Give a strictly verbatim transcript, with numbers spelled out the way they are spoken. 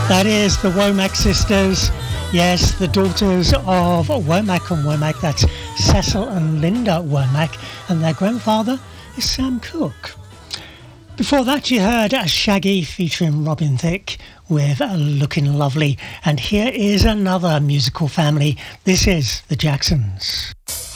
That is the Womack sisters. Yes, the daughters of Womack and Womack. That's Cecil and Linda Womack. And their grandfather is Sam Cooke. Before that, you heard a Shaggy featuring Robin Thicke with Looking Lovely. And here is another musical family. This is the Jacksons.